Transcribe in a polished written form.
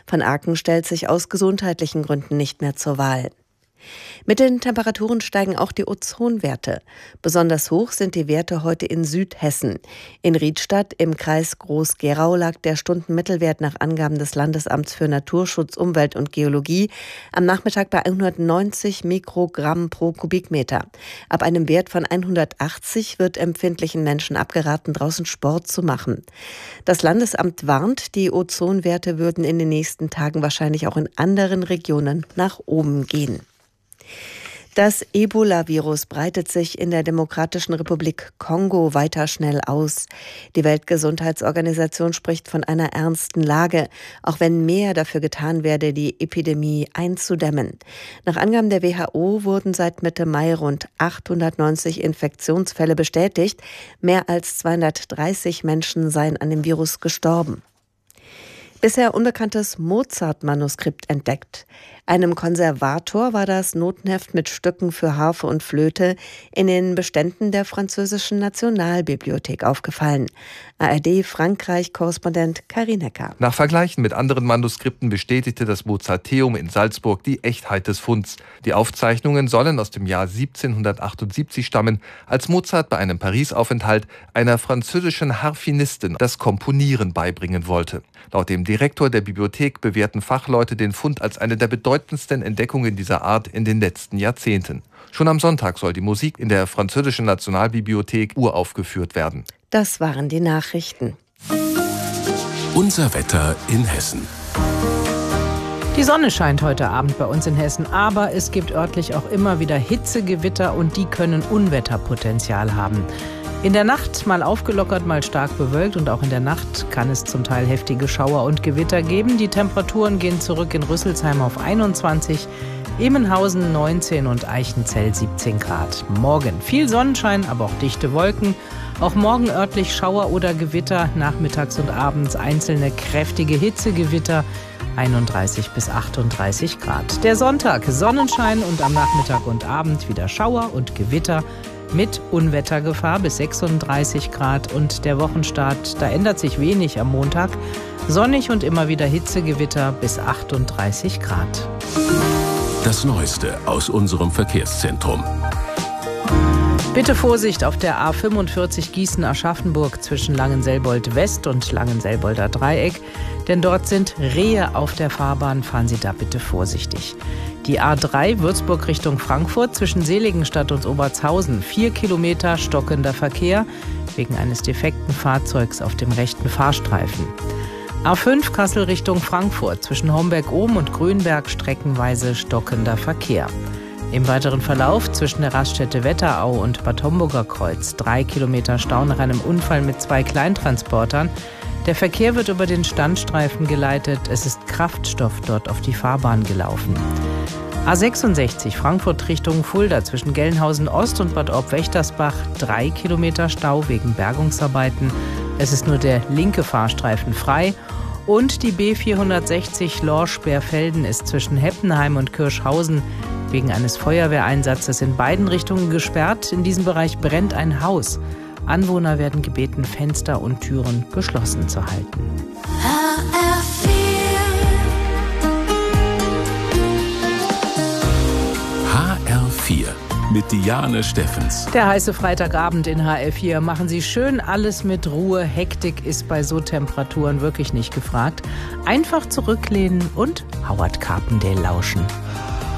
Van Aken stellt sich aus gesundheitlichen Gründen nicht mehr zur Wahl. Mit den Temperaturen steigen auch die Ozonwerte. Besonders hoch sind die Werte heute in Südhessen. In Riedstadt im Kreis Groß-Gerau lag der Stundenmittelwert nach Angaben des Landesamts für Naturschutz, Umwelt und Geologie am Nachmittag bei 190 Mikrogramm pro Kubikmeter. Ab einem Wert von 180 wird empfindlichen Menschen abgeraten, draußen Sport zu machen. Das Landesamt warnt, die Ozonwerte würden in den nächsten Tagen wahrscheinlich auch in anderen Regionen nach oben gehen. Das Ebola-Virus breitet sich in der Demokratischen Republik Kongo weiter schnell aus. Die Weltgesundheitsorganisation spricht von einer ernsten Lage, auch wenn mehr dafür getan werde, die Epidemie einzudämmen. Nach Angaben der WHO wurden seit Mitte Mai rund 890 Infektionsfälle bestätigt. Mehr als 230 Menschen seien an dem Virus gestorben. Bisher unbekanntes Mozart-Manuskript entdeckt. Einem Konservator war das Notenheft mit Stücken für Harfe und Flöte in den Beständen der französischen Nationalbibliothek aufgefallen. ARD-Frankreich-Korrespondent Karin Hecker. Nach Vergleichen mit anderen Manuskripten bestätigte das Mozarteum in Salzburg die Echtheit des Funds. Die Aufzeichnungen sollen aus dem Jahr 1778 stammen, als Mozart bei einem Paris-Aufenthalt einer französischen Harfenistin das Komponieren beibringen wollte. Laut dem Direktor der Bibliothek bewerten Fachleute den Fund als eine der bedeutendsten Entdeckungen dieser Art in den letzten Jahrzehnten. Schon am Sonntag soll die Musik in der französischen Nationalbibliothek uraufgeführt werden. Das waren die Nachrichten. Unser Wetter in Hessen. Die Sonne scheint heute Abend bei uns in Hessen, aber es gibt örtlich auch immer wieder Hitzegewitter und die können Unwetterpotenzial haben. In der Nacht mal aufgelockert, mal stark bewölkt und auch in der Nacht kann es zum Teil heftige Schauer und Gewitter geben. Die Temperaturen gehen zurück in Rüsselsheim auf 21, Emenhausen 19 und Eichenzell 17 Grad. Morgen viel Sonnenschein, aber auch dichte Wolken. Auch morgen örtlich Schauer oder Gewitter, nachmittags und abends einzelne kräftige Hitzegewitter, 31 bis 38 Grad. Der Sonntag Sonnenschein und am Nachmittag und Abend wieder Schauer und Gewitter mit Unwettergefahr bis 36 Grad und der Wochenstart, da ändert sich wenig am Montag. Sonnig und immer wieder Hitzegewitter bis 38 Grad. Das Neueste aus unserem Verkehrszentrum. Bitte Vorsicht auf der A45 Gießen-Aschaffenburg zwischen Langenselbold West und Langenselbolder Dreieck, denn dort sind Rehe auf der Fahrbahn, fahren Sie da bitte vorsichtig. Die A3 Würzburg Richtung Frankfurt zwischen Seligenstadt und Obertshausen, 4 Kilometer stockender Verkehr wegen eines defekten Fahrzeugs auf dem rechten Fahrstreifen. A5 Kassel Richtung Frankfurt zwischen Homberg-Ohm und Grünberg streckenweise stockender Verkehr. Im weiteren Verlauf zwischen der Raststätte Wetterau und Bad Homburger Kreuz 3 Kilometer Stau nach einem Unfall mit 2 Kleintransportern. Der Verkehr wird über den Standstreifen geleitet. Es ist Kraftstoff dort auf die Fahrbahn gelaufen. A66 Frankfurt Richtung Fulda zwischen Gelnhausen Ost und Bad Orb-Wächtersbach 3 Kilometer Stau wegen Bergungsarbeiten. Es ist nur der linke Fahrstreifen frei. Und die B460 Lorsch-Berfelden ist zwischen Heppenheim und Kirschhausen wegen eines Feuerwehreinsatzes in beiden Richtungen gesperrt. In diesem Bereich brennt ein Haus. Anwohner werden gebeten, Fenster und Türen geschlossen zu halten. HR4 mit Diane Steffens. Der heiße Freitagabend in HR4. Machen Sie schön alles mit Ruhe. Hektik ist bei so Temperaturen wirklich nicht gefragt. Einfach zurücklehnen und Howard Carpendale lauschen.